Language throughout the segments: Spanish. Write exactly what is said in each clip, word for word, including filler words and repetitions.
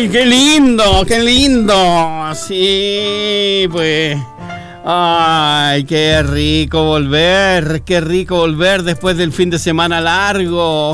Ay, qué lindo, qué lindo. Sí, pues. Ay, qué rico volver, qué rico volver después del fin de semana largo.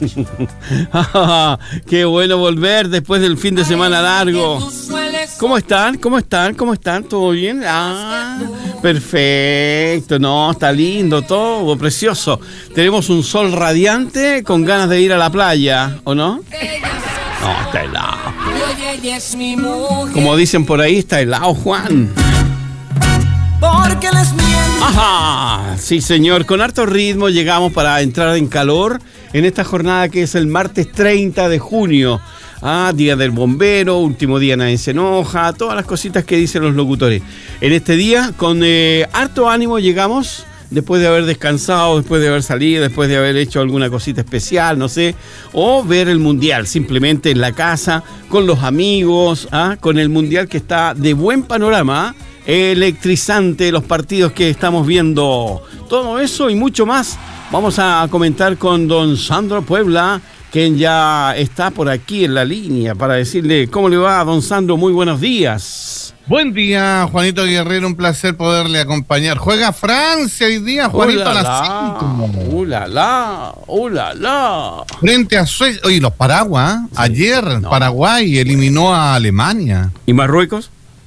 Qué bueno volver después del fin de semana largo. ¿Cómo están? ¿Cómo están? ¿Cómo están? ¿Todo bien? Ah, perfecto. No, está lindo todo, precioso. Tenemos un sol radiante con ganas de ir a la playa, ¿o no? No, está helado. Como dicen por ahí, está helado, Juan. Porque les miento. Ajá, sí señor, con harto ritmo llegamos para entrar en calor en esta jornada que es el martes treinta de junio. Ah, día del bombero, último día nadie se enoja, todas las cositas que dicen los locutores. En este día, con eh, harto ánimo llegamos, después de haber descansado, después de haber salido, después de haber hecho alguna cosita especial, no sé, o ver el mundial simplemente en la casa, con los amigos, ah, con el mundial que está de buen panorama, electrizante los partidos que estamos viendo. Todo eso y mucho más vamos a comentar con don Sandro Puebla, quien ya está por aquí en la línea para decirle cómo le va, don Sandro. Muy buenos días. Buen día, Juanito Guerrero, un placer poderle acompañar. Juega Francia hoy día, Juanito, a las cinco. ¡Ula la! ¡Ula la! Frente a Suecia. Oye, los Paraguas, sí. Ayer no. Paraguay eliminó a Alemania. ¿Y Marruecos?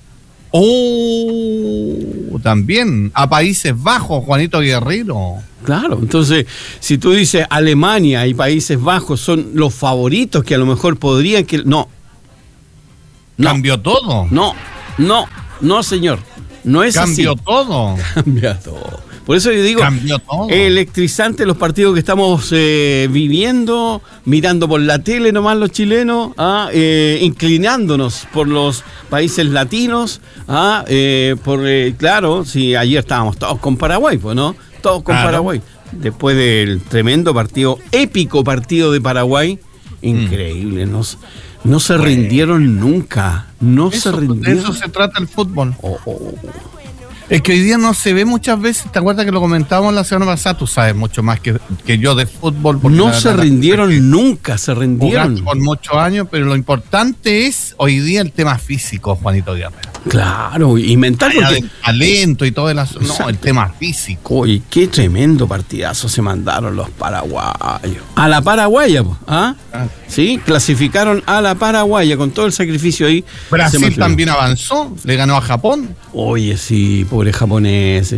Oh, también a Países Bajos, Juanito Guerrero. Claro, entonces, si tú dices Alemania y Países Bajos son los favoritos que a lo mejor podrían que... No. no. ¿Cambió todo? No, no, no, señor. No es ¿Cambió así. todo? Cambia todo. Por eso yo digo, cambió todo. Electrizante los partidos que estamos eh, viviendo, mirando por la tele nomás los chilenos, ah, eh, inclinándonos por los países latinos, ah, eh, por eh, claro, si ayer estábamos todos con Paraguay, pues, ¿no? Todos con claro. Paraguay. Después del tremendo partido, épico partido de Paraguay, increíble, mm. no, no se bueno. rindieron nunca, no eso, se rindieron. De eso se trata el fútbol. Oh, oh. Es que hoy día no se ve muchas veces, ¿te acuerdas que lo comentábamos la semana pasada? Tú sabes mucho más que, que yo de fútbol. No se verdad, rindieron nunca, se rindieron. Por muchos años, pero lo importante es hoy día el tema físico, Juanito Guerrero. Claro, y mental. Porque... talento y todo el asunto. No, el tema físico. Y qué tremendo partidazo se mandaron los paraguayos. A la paraguaya, ¿ah? Ah. Sí, clasificaron a la paraguaya con todo el sacrificio ahí. Brasil también avanzó, le ganó a Japón. Oye, sí, pobre japonés.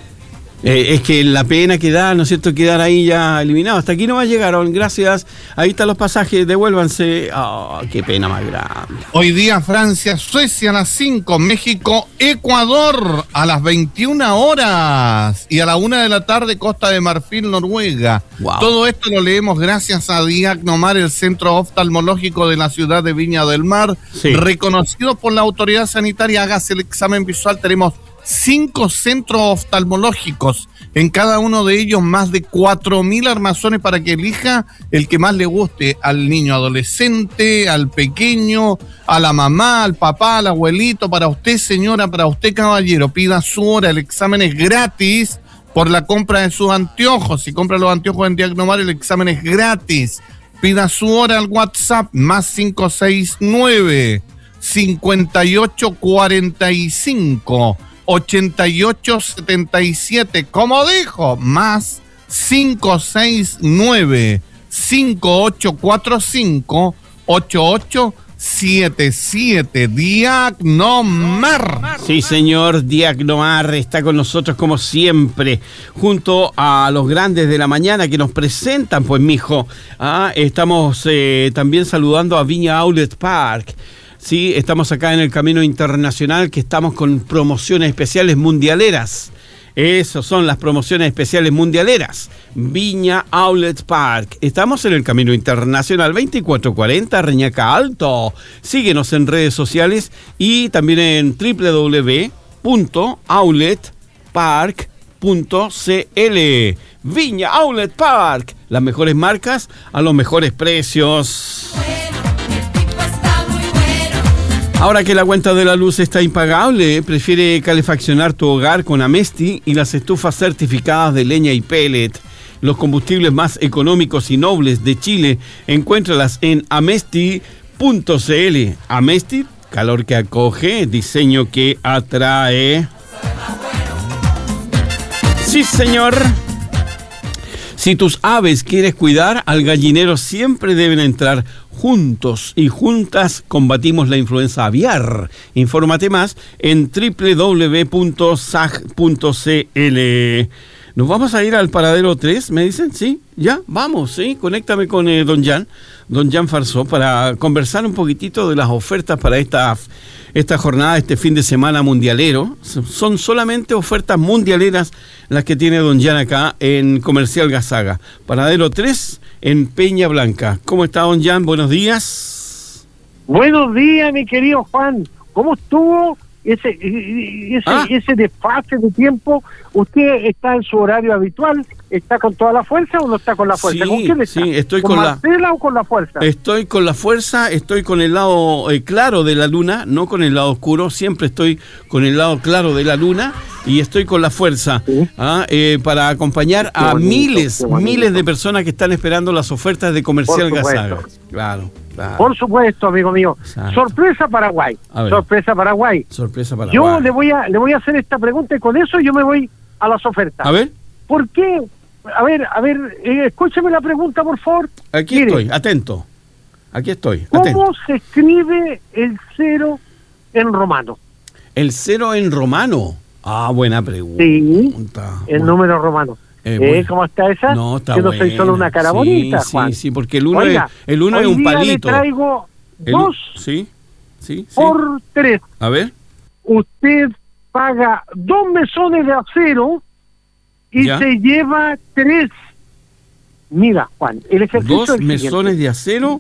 Eh, es que la pena que da, ¿no es cierto?, quedar ahí ya eliminado. Hasta aquí nomás llegaron, gracias. Ahí están los pasajes, devuélvanse. Oh, qué pena más grande. Hoy día Francia, Suecia a las cinco, México, Ecuador a las veintiuna horas y a la una de la tarde Costa de Marfil, Noruega. Wow. Todo esto lo leemos gracias a Diagnomar, el centro oftalmológico de la ciudad de Viña del Mar, sí. reconocido por la autoridad sanitaria. Hágase el examen visual, tenemos cinco centros oftalmológicos, en cada uno de ellos más de cuatro mil armazones para que elija el que más le guste al niño adolescente, al pequeño, a la mamá, al papá, al abuelito, para usted señora, para usted caballero, pida su hora, el examen es gratis por la compra de sus anteojos, si compra los anteojos en Diagnomar el examen es gratis, pida su hora al WhatsApp más cinco seis nueve, cincuenta y ocho cuarenta y cinco ochenta y ocho setenta y siete, como dijo, más cinco seis nueve, cinco ocho cuatro cinco, ocho ocho siete siete. Diagnomar. Sí, señor, Diagnomar está con nosotros como siempre, junto a los grandes de la mañana que nos presentan, pues, mijo. Ah, estamos eh, también saludando a Viña Outlet Park. Sí, estamos acá en el Camino Internacional, que estamos con promociones especiales mundialeras. Esas son las promociones especiales mundialeras. Viña Outlet Park. Estamos en el Camino Internacional veinticuatro cuarenta, Reñaca Alto. Síguenos en redes sociales y también en doble u doble u doble u punto outlet park punto c l. Viña Outlet Park. Las mejores marcas a los mejores precios. Ahora que la cuenta de la luz está impagable, prefiere calefaccionar tu hogar con Amesti y las estufas certificadas de leña y pellet. Los combustibles más económicos y nobles de Chile, encuéntralas en amesti punto c l. Amestit, calor que acoge, diseño que atrae. Sí, señor. Si tus aves quieres cuidar, al gallinero siempre deben entrar. Juntos y juntas combatimos la influenza aviar. Infórmate más en doble u doble u doble u punto s a g punto c l. Nos vamos a ir al paradero tres, ¿me dicen? Sí, ya, vamos, sí. Conéctame con eh, don Jan, don Jan Farsó, para conversar un poquitito de las ofertas para esta, esta jornada, este fin de semana mundialero. Son solamente ofertas mundialeras las que tiene don Jan acá en Comercial Gazaga. Paradero tres en Peña Blanca. ¿Cómo está, don Jan? Buenos días. Buenos días, mi querido Juan. ¿Cómo estuvo ese ese, ah. ese desfase de tiempo? ¿Usted está en su horario habitual? ¿Está con toda la fuerza o no está con la fuerza? Sí, ¿Con quién está? Sí, estoy ¿Con, con Marcela la... o con la fuerza? Estoy con la fuerza, estoy con el lado eh, claro de la luna, no con el lado oscuro. Siempre estoy con el lado claro de la luna y estoy con la fuerza, ¿sí? ah, eh, para acompañar qué a bonito, miles, miles de personas que están esperando las ofertas de Comercial Gazaga. Claro. Claro. Por supuesto, amigo mío. Exacto. Sorpresa Paraguay. Sorpresa Paraguay. Sorpresa Paraguay. Yo le voy a le voy a hacer esta pregunta y con eso yo me voy a las ofertas. A ver. ¿Por qué? A ver, a ver, eh, escúcheme la pregunta, por favor. Aquí Mire, estoy, atento. Aquí estoy. ¿Cómo atento. se escribe el cero en romano? ¿El cero en romano? Ah, buena pregunta. Sí, el bueno. número romano. Eh, bueno. ¿Eh? ¿Cómo está esa? No, está que no buena. soy solo una cara sí, bonita, Juan. Sí, sí, porque el uno, Oiga, es, el uno es un palito. Le traigo el, dos sí, sí, sí. por tres. A ver. Usted paga dos mesones de acero y ya. se lleva tres. Mira, Juan, el ejercicio dos mesones de acero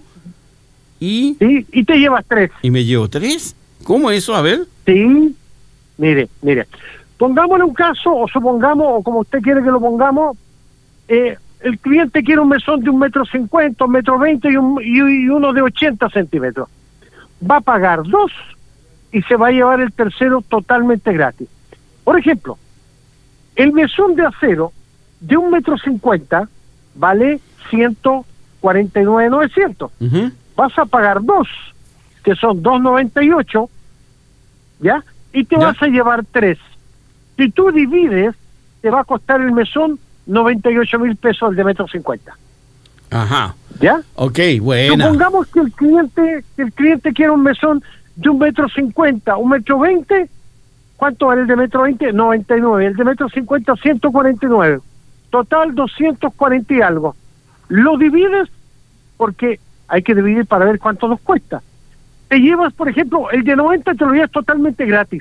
y... Sí, y te llevas tres. ¿Y me llevo tres? ¿Cómo eso? A ver. Sí, mire, mire. Pongámosle un caso, o supongamos, o como usted quiere que lo pongamos, eh, el cliente quiere un mesón de un metro cincuenta, un metro veinte y, un, y, y uno de ochenta centímetros. Va a pagar dos y se va a llevar el tercero totalmente gratis. Por ejemplo, el mesón de acero de un metro cincuenta vale ciento cuarenta y nueve mil novecientos. Uh-huh. Vas a pagar dos, que son dos noventa y ocho, ¿ya? Y te ¿Ya? vas a llevar tres. Si tú divides, te va a costar el mesón noventa y ocho mil pesos el de metro cincuenta. Ajá. ¿Ya? Ok, bueno. Supongamos que el cliente, que el cliente quiere un mesón de un metro cincuenta, un metro veinte. ¿Cuánto vale el de metro veinte? noventa y nueve. El de metro cincuenta, ciento cuarenta y nueve. Total, doscientos cuarenta y algo. Lo divides porque hay que dividir para ver cuánto nos cuesta. Te llevas, por ejemplo, el de noventa te lo llevas totalmente gratis.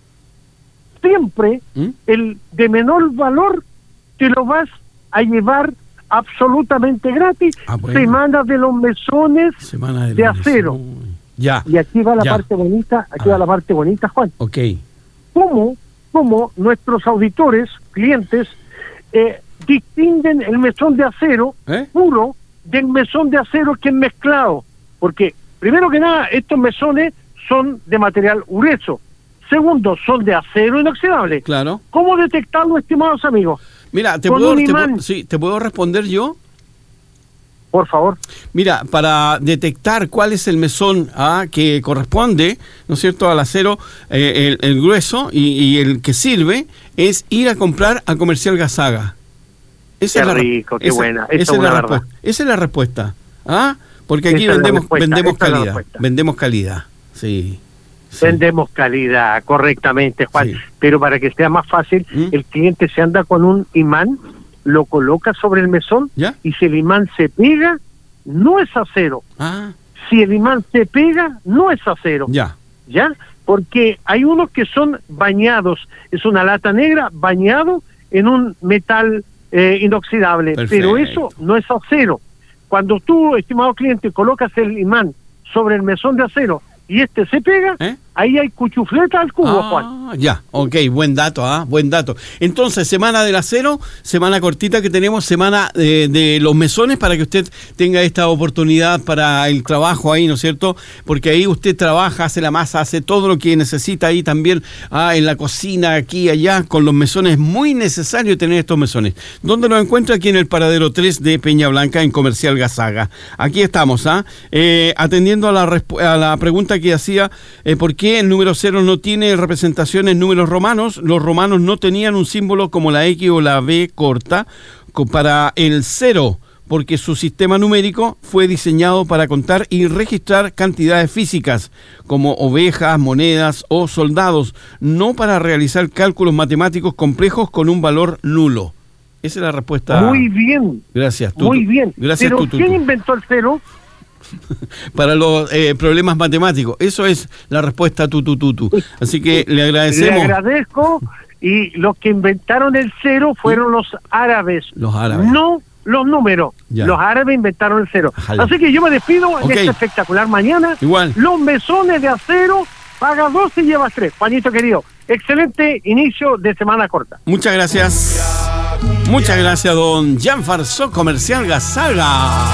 Siempre ¿Mm? el de menor valor te lo vas a llevar absolutamente gratis. Ah, bueno. Semana de los mesones de, de acero. Ya. Y aquí va la ya. parte bonita, aquí ah. va la parte bonita, Juan. Ok. ¿Cómo, cómo nuestros auditores, clientes, eh, distinguen el mesón de acero ¿Eh? puro del mesón de acero que es mezclado? Porque, primero que nada, estos mesones son de material grueso. Segundo, son de acero inoxidable. Claro. ¿Cómo detectarlo, estimados amigos? Mira, ¿te puedo, te, puedo, sí, ¿te puedo responder yo? Por favor. Mira, para detectar cuál es el mesón ah, que corresponde, ¿no es cierto?, al acero, eh, el, el grueso y, y el que sirve, es ir a comprar a Comercial Gazaga. Esa qué es la, rico, qué esa, buena. Esa, esa, es es la verdad. respuesta. Esa es la respuesta. ¿Ah? Porque aquí esa vendemos, vendemos calidad. Vendemos calidad, sí. Sí. Vendemos calidad, correctamente, Juan. Sí. Pero para que sea más fácil, ¿Mm? el cliente se anda con un imán, lo coloca sobre el mesón, ¿Ya? y si el imán se pega, no es acero. Ah. Si el imán se pega, no es acero. Ya. ¿Ya? Porque hay unos que son bañados, es una lata negra bañado en un metal eh, inoxidable. Perfecto. Pero eso no es acero. Cuando tú, estimado cliente, colocas el imán sobre el mesón de acero y este se pega, ¿Eh? ahí hay cuchufleta al cubo, ah, Juan. Ya, ok, buen dato, ¿ah? Buen dato. Entonces, semana del acero, semana cortita que tenemos, semana de, de los mesones para que usted tenga esta oportunidad para el trabajo ahí, ¿no es cierto? Porque ahí usted trabaja, hace la masa, hace todo lo que necesita ahí también, ah, en la cocina, aquí, allá, con los mesones. Es muy necesario tener estos mesones. ¿Dónde los encuentra? Aquí en el paradero tres de Peña Blanca, en Comercial Gazaga. Aquí estamos, ¿ah? Eh, atendiendo a la, resp- a la pregunta que hacía, eh, ¿por qué el número cero no tiene representación en números romanos? Los romanos no tenían un símbolo como la X o la B corta para el cero, porque su sistema numérico fue diseñado para contar y registrar cantidades físicas, como ovejas, monedas o soldados, no para realizar cálculos matemáticos complejos con un valor nulo. Esa es la respuesta. Muy bien. Gracias. Tutu. Muy bien. Gracias, Pero Tutu. ¿quién inventó el cero? Para los eh, problemas matemáticos. Eso es la respuesta, Tutu, Tutu. Así que le agradecemos. Le agradezco. Y los que inventaron el cero fueron los árabes. Los árabes. No los números. Ya. Los árabes inventaron el cero. Jale. Así que yo me despido en Okay. esta espectacular mañana. Igual. Los mesones de acero, paga dos y llevas tres. Pañito querido, excelente inicio de semana corta. Muchas gracias. Muchas gracias, don Jan Farsó, Comercial Gazaga.